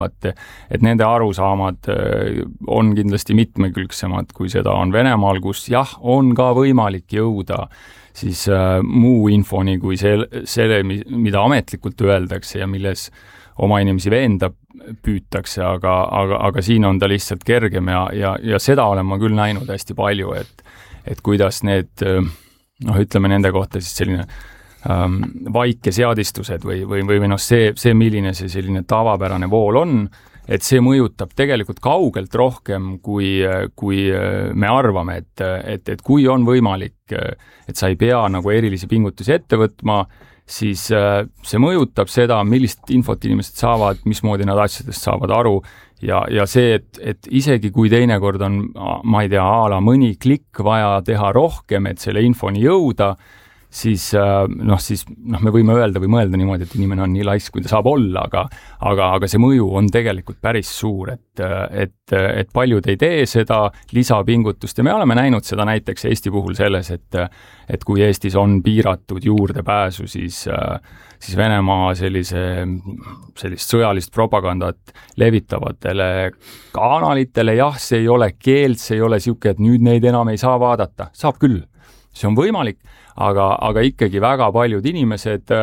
et nende arusaamad on kindlasti mitmekülgsemad, kui seda on Venemaal, kus jah, on ka võimalik jõuda siis muu infoni kui selle, mida ametlikult öeldakse ja milles oma inimesi veenda püütakse, aga siin on ta lihtsalt kergem ja seda olen ma küll näinud hästi palju, et kuidas need, ütleme nende kohta siis selline vaike seadistused või see, milline see selline tavapärane vool on, et see mõjutab tegelikult kaugelt rohkem, kui me arvame, et kui on võimalik, et sa ei pea nagu erilisi pingutusi ette võtma, siis see mõjutab seda, millist infot inimesed saavad, mismoodi nad asjadest saavad aru ja see, et isegi kui teinekord on, ma ei tea, mõni klikk vaja teha rohkem, et selle infoni jõuda, siis me võime öelda või mõelda niimoodi, et inimene on nii laisk, kui ta saab olla, aga see mõju on tegelikult päris suur, et paljud ei tee seda lisapingutust ja me oleme näinud seda näiteks Eesti puhul selles, et kui Eestis on piiratud juurdepääsu, siis Venemaa sellist sõjalist propagandat levitavatele kanalitele, jah, see ei ole keeld, see ei ole siuke, et nüüd neid enam ei saa vaadata, saab küll, see on võimalik, aga ikkagi väga paljud inimesed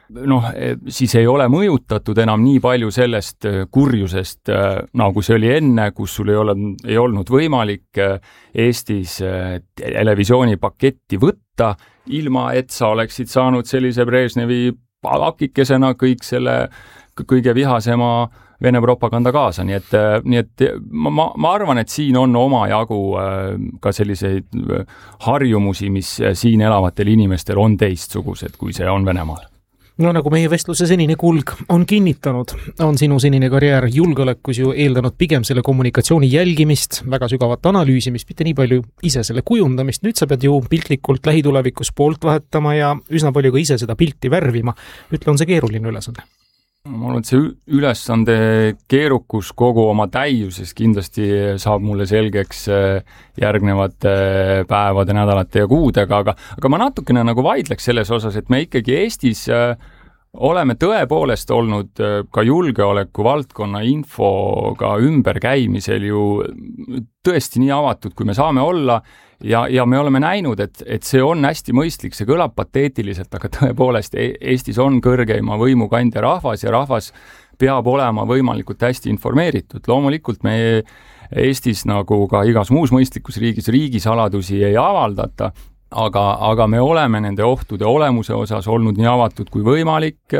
siis ei ole mõjutatud enam nii palju sellest kurjusest, nagu see oli enne, kus sul ei olnud võimalik Eestis televisioonipaketti võtta, ilma et sa oleksid saanud sellise Brežnevi pakikesena kõik selle kõige vihasema Vene propaganda kaasa, nii et ma arvan, et siin on omajagu ka selliseid harjumusi, mis siin elavatel inimestel on teistsugused, kui see on Venemaal. No nagu meie vestluse senine kulg on kinnitanud, on sinu senine karjäär julgeolekus ju eeldanud pigem selle kommunikatsiooni jälgimist, väga sügavat analüüsimist, mitte nii palju ise selle kujundamist. Nüüd sa pead ju piltlikult lähitulevikus poolt vahetama ja üsna palju ka ise seda pilti värvima. Ütle, on see keeruline ülesande? Ma arvan, et see ülesande keerukus kogu oma täiuses kindlasti saab mulle selgeks järgnevate päevade, nädalate ja kuudega, aga ma natukene nagu vaidleks selles osas, et me ikkagi Eestis oleme tõepoolest olnud ka julgeoleku valdkonna infoga ümberkäimisel ju tõesti nii avatud, kui me saame olla ja me oleme näinud, et see on hästi mõistlik, see kõlab pateetiliselt, aga tõepoolest Eestis on kõrgeima võimukandja rahvas ja rahvas peab olema võimalikult hästi informeeritud. Loomulikult me Eestis nagu ka igas muus mõistlikus riigisaladusi ei avaldata, aga me oleme nende ohtude olemuse osas olnud nii avatud kui võimalik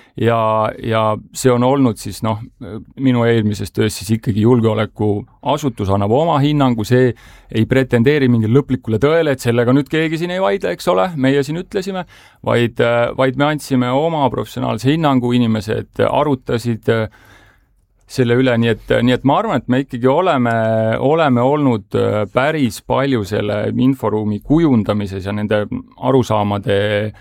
ja see on olnud siis minu eelmises töös siis ikkagi julgeolekuasutus annab oma hinnangu, see ei pretendeeri mingil lõplikule tõele, et sellega nüüd keegi siin ei vaidle, eks ole, meie siin ütlesime, vaid me andsime oma professionaalse hinnangu, inimesed arutasid selle üle, nii et ma arvan, et me ikkagi oleme olnud päris palju selle inforuumi kujundamises ja nende arusaamade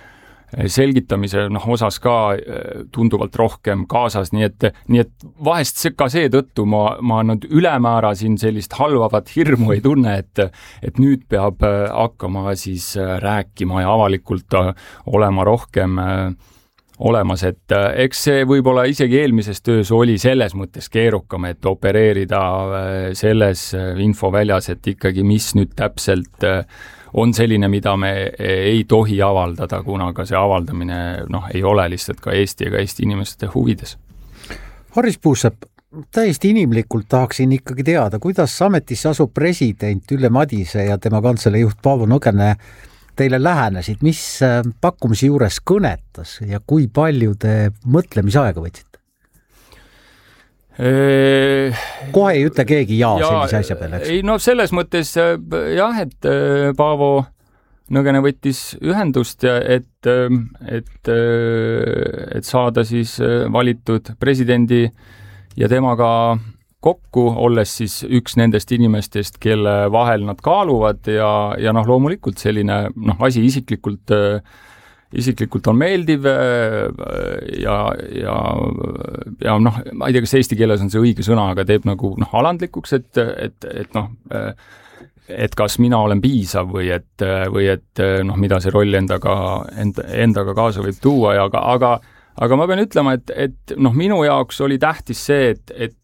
selgitamise osas ka tunduvalt rohkem kaasas, nii et vahest ka seetõttu ma ülemäära siin sellist halvavat hirmu ei tunne, et nüüd peab hakkama siis rääkima ja avalikult olema rohkem olemas, et eks see võib-olla isegi eelmises töös oli selles mõttes keerukam, et opereerida selles infoväljas, et ikkagi mis nüüd täpselt on selline, mida me ei tohi avaldada, kuna ka see avaldamine ei ole lihtsalt ka Eesti ega Eesti inimeste huvides. Harris Puusepp, täiesti inimlikult tahaksin ikkagi teada, kuidas ametisse asub president Ülle Madise ja tema kantselei juht Paavo Nõgene teile lähenesid, mis pakkumisi juures kõnetas ja kui palju te mõtlemisaega võtsite? Kohe ei ütle keegi sellise asja peale, eks? Ei, selles mõttes jah, et Paavo Nõgene võttis ühendust, et saada siis valitud presidendi ja temaga kokku, olles siis üks nendest inimestest, kelle vahel nad kaaluvad ja loomulikult selline asi isiklikult on meeldiv ja ma ei tea, kas eesti keeles on see õige sõna, aga teeb alandlikuks, et kas mina olen piisav või et mida see roll endaga kaasa võib tuua, aga ma pean ütlema, et noh, minu jaoks oli tähtis see, et